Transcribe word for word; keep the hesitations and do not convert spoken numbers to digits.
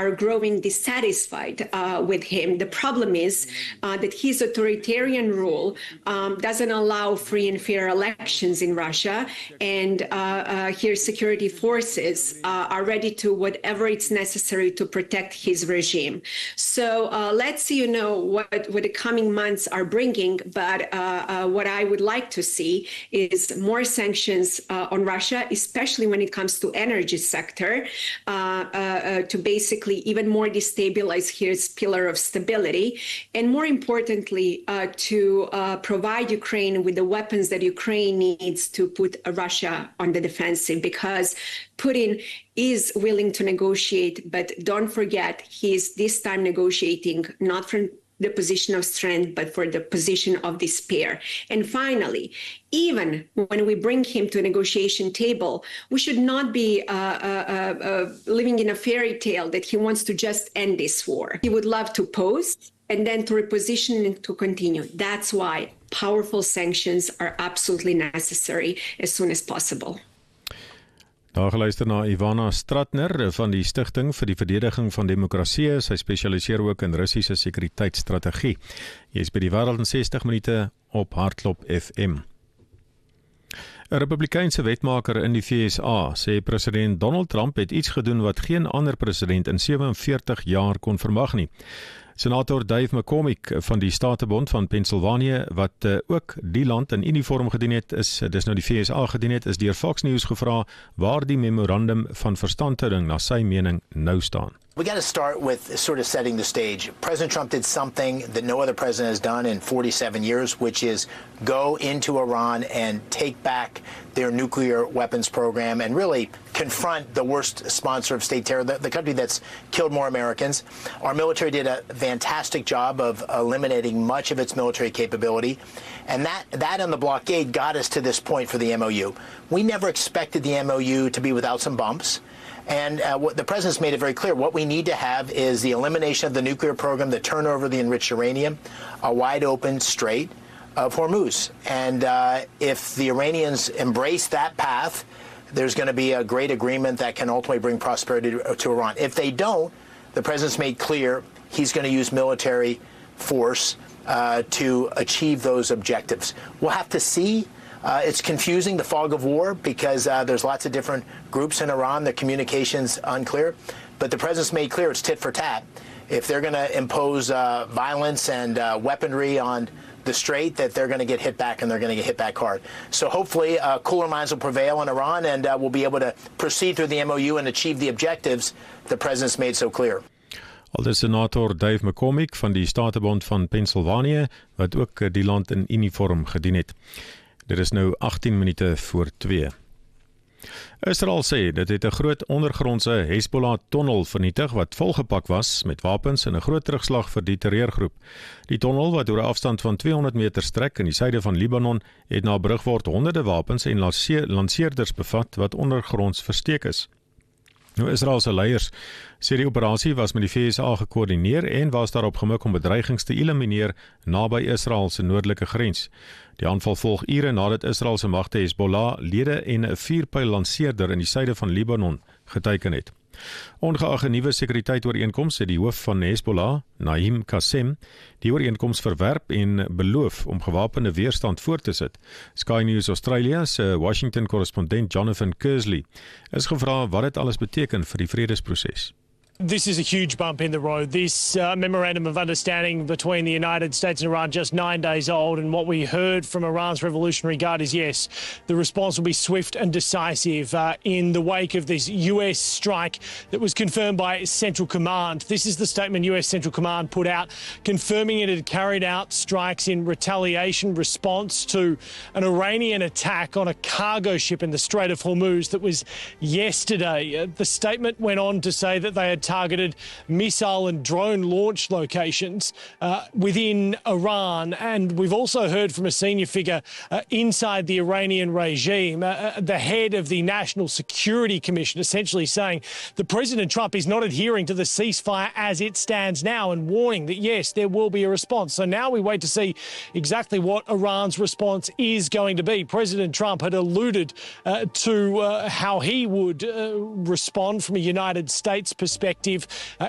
are growing dissatisfied uh, with him. The problem is uh, that his authoritarian rule um, doesn't allow free and fair elections in Russia, and uh, uh, his security forces uh, are ready to whatever it's necessary to protect his regime. So uh, let's see, you know, what, what the coming months are bringing. But uh, uh, what I would like to see is more sanctions uh, on Russia, especially when it comes to energy sector, uh, uh, uh, to basically even more destabilize his pillar of stability, and more importantly, uh, to uh, provide Ukraine with the weapons that Ukraine needs to put Russia on the defensive, because Putin is willing to negotiate, but don't forget, he is this time negotiating not from the position of strength, but for the position of despair. And finally, even when we bring him to a negotiation table, we should not be uh, uh, uh, living in a fairy tale that he wants to just end this war. He would love to pause and then to reposition and to continue. That's why powerful sanctions are absolutely necessary as soon as possible. Daar geluister na Ivana Stratner van die Stichting vir die Verdediging van Demokrasie. Sy spesialiseer ook in Russiese sekuriteitsstrategie. Jy is by die Wêreld in sestig minute op Hartklop F M. 'n Republikeinse wetmaker in die V S A sê president Donald Trump het iets gedoen wat geen ander president in sewenveertig jaar kon vermag nie. Senator Dave McCormick van die Statebond van Pennsylvanië, wat uh, ook die land in uniform gedien het, is dis nou die V S A gedien het, is deur Fox News gevra waar die memorandum van verstandhouding na sy mening nou staan. We got to start with sort of setting the stage. President Trump did something that no other president has done in forty-seven years, which is go into Iran and take back their nuclear weapons program and really confront the worst sponsor of state terror, the, the country that's killed more Americans. Our military did a fantastic job of eliminating much of its military capability. And that, that and the blockade got us to this point for the M O U. We never expected the M O U to be without some bumps. And uh, what the president's made it very clear. What we need to have is the elimination of the nuclear program, the turnover of the enriched uranium, a wide open strait of Hormuz. And uh, if the Iranians embrace that path, there's going to be a great agreement that can ultimately bring prosperity to, to Iran. If they don't, the president's made clear he's going to use military force uh, to achieve those objectives. We'll have to see. Uh, it's confusing, the fog of war, because uh, there's lots of different groups in Iran. The communication's unclear. But the president's made clear it's tit for tat. If they're going to impose uh, violence and uh, weaponry on the strait, that they're going to get hit back, and they're going to get hit back hard. So hopefully uh, cooler minds will prevail in Iran, and uh, we'll be able to proceed through the M O U and achieve the objectives the president's made so clear. Aldus Senator Dave McCormick van die Statebond van Pennsylvanië, wat ook die land in uniform gedien het. Dit is nou agttien minute voor twee. Israel sê dit het 'n groot ondergrondse Hezbollah-tonnel vernietig wat volgepak was met wapens en 'n groot terugslag vir die terreurgroep. Die tonnel, wat oor 'n afstand van tweehonderd meter strek in die suide van Libanon, het na berugword honderde wapens en lanseerders bevat wat ondergronds versteek is. Nou, Israelse leiers sê die operasie was met die V S A gekoördineer en was daarop gemik om bedreigings te elimineer naby Israel se noordelike grens. Die aanval volg ure nadat Israel se magte Hezbollah lede en 'n vuurpyl lanseerder in die suide van Libanon geteiken het. Ongeag 'n nuwe sekuriteitsooreenkoms het die hoof van Hezbollah, Naim Qassem, die ooreenkoms verwerp en beloof om gewapende weerstand voort te sit. Sky News Australia se Washington-korrespondent Jonathan Kersley is gevra wat dit alles beteken vir die vredesproses. This is a huge bump in the road. This uh, memorandum of understanding between the United States and Iran, just nine days old, and what we heard from Iran's Revolutionary Guard is, yes, the response will be swift and decisive uh, in the wake of this U S strike that was confirmed by Central Command. This is the statement U S Central Command put out, confirming it had carried out strikes in retaliation response to an Iranian attack on a cargo ship in the Strait of Hormuz that was yesterday. Uh, the statement went on to say that they had targeted missile and drone launch locations uh, within Iran. And we've also heard from a senior figure uh, inside the Iranian regime, uh, the head of the National Security Commission, essentially saying that President Trump is not adhering to the ceasefire as it stands now, and warning that, yes, there will be a response. So now we wait to see exactly what Iran's response is going to be. President Trump had alluded uh, to uh, how he would uh, respond from a United States perspective Uh,